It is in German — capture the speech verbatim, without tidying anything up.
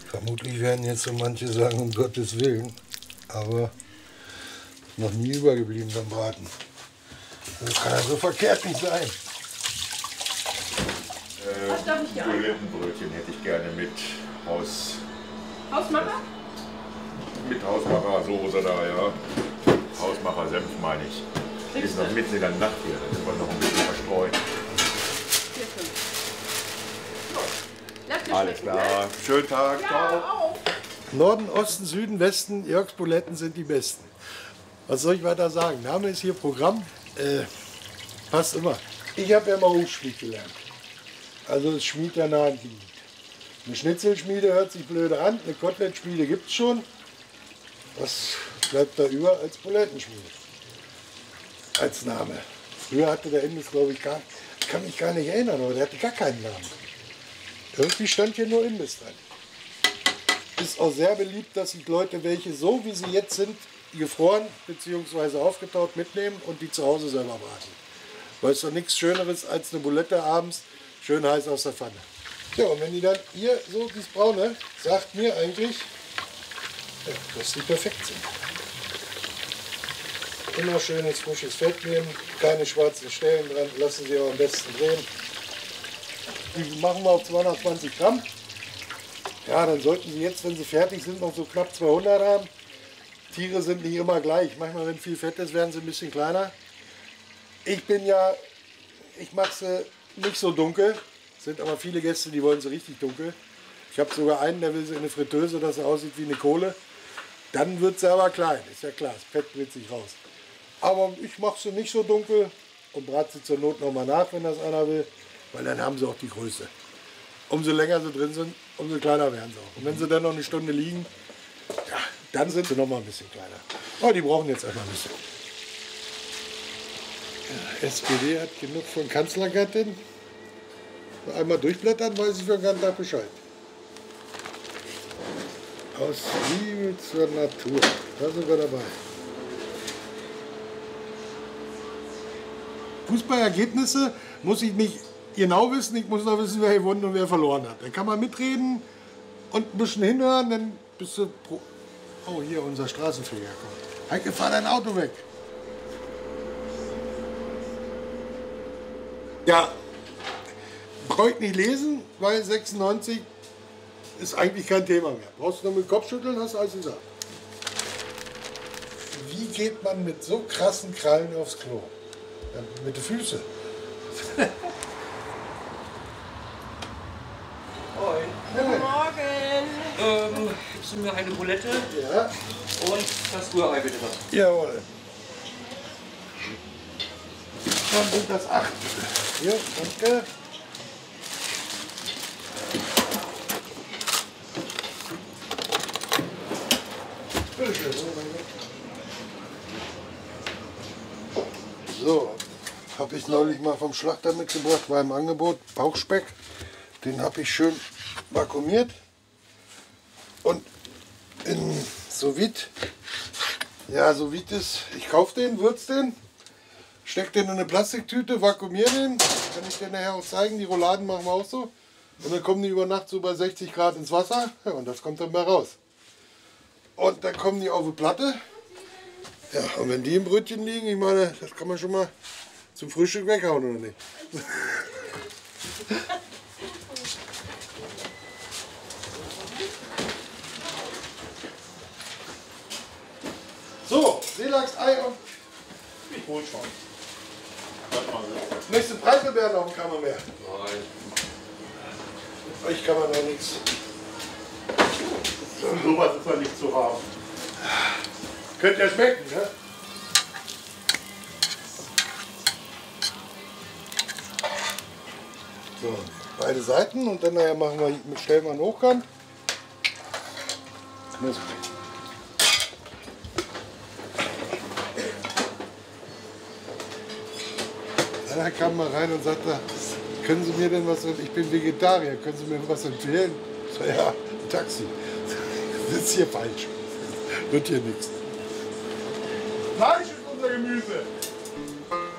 Vermutlich werden jetzt so manche sagen, um Gottes Willen, aber noch nie übergeblieben beim Braten. Das kann ja so verkehrt nicht sein. Äh, Was darf ich dir Bulettenbrötchen hätte ich gerne mit Haus... Hausmacher? Mit Hausmacher-Soße da, ja. Hausmacher-Senf meine ich. Die ist noch mitten in der Nacht hier, da sind wir noch ein bisschen verstreut. vier, fünf. Lass dir Alles schmecken, klar, ne? schönen Tag, ciao. Ja, auch. Norden, Osten, Süden, Westen, Jörgs Buletten sind die besten. Was soll ich weiter sagen? Name ist hier Programm. Äh, passt immer. Ich habe ja mal Hochschmied gelernt. Also das Schmied der naheliegend. Eine Schnitzelschmiede hört sich blöde an, eine Kotelettschmiede gibt es schon. Was bleibt da über als Bulettenschmiede? Als Name. Früher hatte der Imbiss, glaube ich, gar, ich kann mich gar nicht erinnern, aber der hatte gar keinen Namen. Irgendwie stand hier nur Imbiss dran. Ist auch sehr beliebt, dass sich Leute, welche so wie sie jetzt sind, gefroren bzw. aufgetaut mitnehmen und die zu Hause selber braten. Weil es doch nichts Schöneres als eine Bulette abends schön heiß aus der Pfanne. Ja, und wenn die dann hier so, dieses Braune, sagt mir eigentlich, ja, dass die perfekt sind. Immer schönes frisches Fett nehmen, keine schwarzen Stellen dran, lassen sie auch am besten drehen. Die machen wir auf zweihundertzwanzig Gramm. Ja, dann sollten sie jetzt, wenn sie fertig sind, noch so knapp zweihundert haben. Tiere sind nicht immer gleich. Manchmal, wenn viel Fett ist, werden sie ein bisschen kleiner. Ich bin ja, ich mache sie nicht so dunkel. Es sind aber viele Gäste, die wollen sie richtig dunkel. Ich habe sogar einen, der will sie in eine Fritteuse, dass sie aussieht wie eine Kohle. Dann wird sie aber klein, ist ja klar, das Fett bricht sich raus. Aber ich mache sie nicht so dunkel und brate sie zur Not nochmal nach, wenn das einer will, weil dann haben sie auch die Größe. Umso länger sie drin sind, umso kleiner werden sie auch. Und wenn sie dann noch eine Stunde liegen, ja, dann sind sie noch mal ein bisschen kleiner. Aber die brauchen jetzt einfach ein bisschen. Ja, S P D hat genug von Kanzlergattin. Einmal durchblättern, weiß ich für den ganzen Tag Bescheid. Aus Liebe zur Natur. Da sind wir dabei. Fußballergebnisse muss ich nicht genau wissen, ich muss noch wissen, wer gewonnen und wer verloren hat. Dann kann man mitreden und ein bisschen hinhören, dann bist du pro. Oh, hier unser Straßenfeger kommt. Heike, fahr dein Auto weg. Ja, braucht nicht lesen, weil sechsundneunzig ist eigentlich kein Thema mehr. Brauchst du nur mit dem Kopf schütteln, hast du alles gesagt. Wie geht man mit so krassen Krallen aufs Klo? Ja, mit den Füßen. Moin. Guten Morgen. Ähm, gibst du mir eine Bulette Ja, und das Rührei bitte was? jawohl. Dann sind das acht. Hier, danke. Bitteschön. So, habe ich neulich mal vom Schlachter mitgebracht, war im Angebot, Bauchspeck. Den habe ich schön vakuumiert und in sous vide. Ja, sous vide ist, ich kaufe den, würze den, stecke den in eine Plastiktüte, vakuumiere den, kann ich dir nachher auch zeigen, die Rouladen machen wir auch so. Und dann kommen die über Nacht so bei sechzig Grad ins Wasser, ja, und das kommt dann mal raus. Und dann kommen die auf die Platte. Ja, und wenn die im Brötchen liegen, ich meine, das kann man schon mal zum Frühstück weghauen, oder nicht? So, Seelachs, Ei und Ich hol schon. nächste Preiselbeeren auf dem Kammermeer. Nein. Ich kann man noch nichts. Sowas ist ja nicht zu haben. Könnt ihr schmecken, ne? So, beide Seiten und dann nachher machen wir, stellen wir einen Hochkant. Da kam mal rein und sagte, können Sie mir denn was, ich bin Vegetarier, können Sie mir was empfehlen? Ich so, ja, Taxi. Das ist hier falsch. Wird hier nichts. Fleisch ist unser Gemüse.